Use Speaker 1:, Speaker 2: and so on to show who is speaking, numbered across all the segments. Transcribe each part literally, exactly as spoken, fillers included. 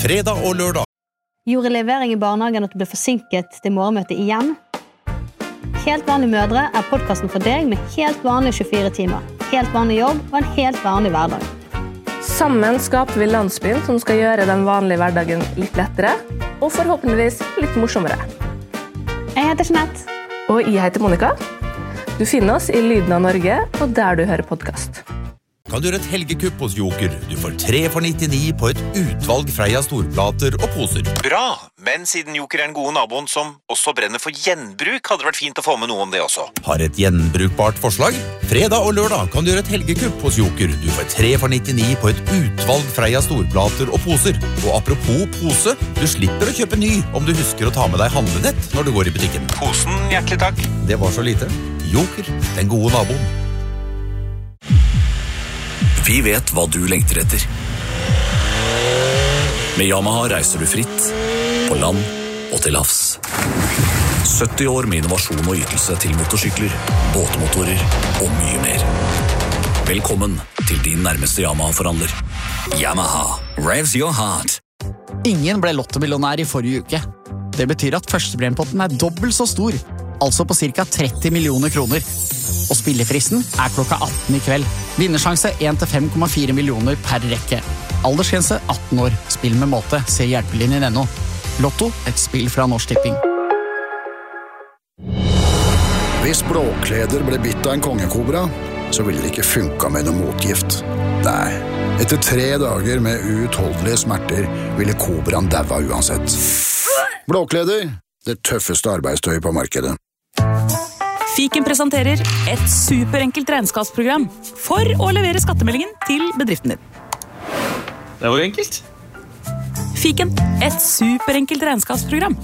Speaker 1: fredag og lørdag.
Speaker 2: Gjorde levering i barnehagen at du ble forsinket til morgenmøtet igjen? Helt vanlige mødre er podcasten for deg med helt vanlige tjuefire timer, helt vanlig jobb og en helt vanlig hverdag.
Speaker 3: Sammen skaper vi landsbyen som skal gjøre den vanlige hverdagen litt lettere, og forhåpentligvis litt morsommere.
Speaker 2: Jeg heter Jeanette.
Speaker 3: Og jeg heter Monica. Du finner oss i Lyden av Norge, og der du hører podcast.
Speaker 1: Kan du gjøre et helgekupp hos Joker? Du får tre for nittini på et utvalg Freia storplater og poser.
Speaker 4: Bra, men siden Joker er den gode naboen som også brenner for gjenbruk, hadde det vært fint å få med noe om det også.
Speaker 1: Har et gjenbrukbart forslag? Fredag og lørdag kan du gjøre et helgekupp hos Joker. Du får tre for nittini på et utvalg Freia storplater og poser. Og apropos pose, du slipper å kjøpe ny om du husker å ta med deg handlenett når du går i butikken.
Speaker 4: Posen, hjertelig takk.
Speaker 1: Det var så lite. Joker, den gode naboen.
Speaker 5: Vi vet hva du lengter etter. Med Yamaha reiser du fritt, på land og til havs. sytti år med innovasjon og ytelse til motorsykler, båtmotorer og mye mer. Velkommen til din nærmeste Yamaha-forhandler. Yamaha, revs your heart.
Speaker 6: Ingen ble lottomillionær i forrige uke. Det betyr at førstepremiepotten er dobbelt så stor, altså på cirka tretti millioner kroner. Og spillefristen er klokka atten i kveld. Vinnersjanse en til fem komma fire millioner per rekke. Aldersgrense atten år. Spill med måte. Se hjelpelinjen ennå. Lotto, et spill fra Norsk Tipping.
Speaker 7: Hvis blåkleder ble bitt av en kongekobra, så ville det ikke funka med noe motgift. Nei, etter tre dager med uutholdelige smerter ville kobraen daua uansett. Blåkleder, det tøffeste arbeidstøyet på markedet.
Speaker 8: Fiken presenterer et superenkelt regnskapsprogram for å levere skattemeldingen til bedriften din.
Speaker 9: Det var enkelt.
Speaker 8: Fiken, et superenkelt regnskapsprogram.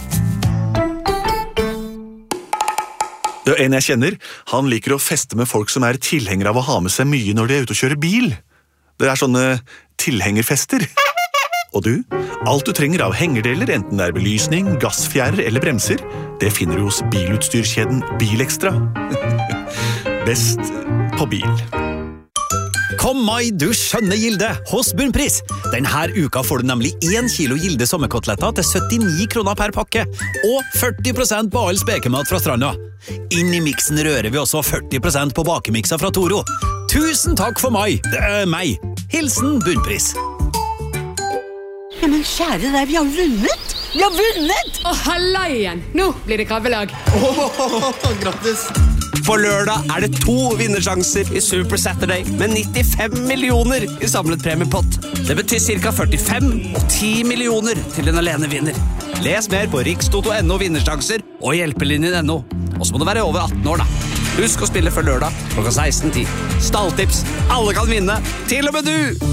Speaker 9: Det er en jeg kjenner. Han liker å feste med folk som er tilhengere av å ha med seg mye når de er ute og kjører bil. Det er sånne tilhengerfester. Og du? Alt du trenger av hengerdeler, enten det er belysning, gassfjærer eller bremser, det finner du hos bilutstyrkjeden Bilekstra. Best på bil.
Speaker 10: Kom mai, du skjønne Gilde, hos Bunnpris. Denne uka får du nemlig én kilo Gilde sommerkoteletter til syttini kroner per pakke, og førti prosent på all spekemat fra stranda. Inn i miksen rører vi også førti prosent på bakemikser fra Toro. Tusen takk for mai, det er meg. Hilsen Bunnpris.
Speaker 11: Ja, men kjære deg, vi har vunnet! Vi har vunnet!
Speaker 12: Å, halla igjen! Nå blir det krabbelag.
Speaker 13: Oh, grattis!
Speaker 10: På lørdag er det to vinnersjanser i Super Saturday med nittifem millioner i samlet premiepott. Det betyr cirka førtifem og ti millioner til den alene vinner. Les mer på rikstoto punktum no vinnersjanser og hjelpelinjen punktum no. Og så må du være over atten år da. Husk å spille før lørdag klokka seksten ti. Stalltips, alle kan vinne, til og med du!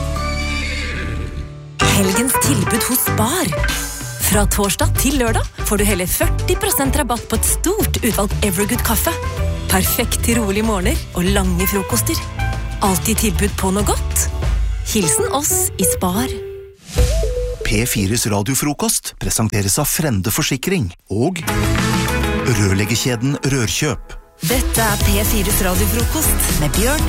Speaker 14: Helgens tilbud hos Spar. Fra torsdag til lørdag får du hele førti prosent rabatt på et stort utvalg Evergood kaffe. Perfekt til rolige morgener og lange frokoster. Alltid tilbud på noe godt. Hilsen oss i Spar.
Speaker 15: P fires radiofrokost presenteres av Frende Forsikring og rørleggerkjeden Rørkjøp.
Speaker 14: Dette er P fires radiofrokost med Bjørn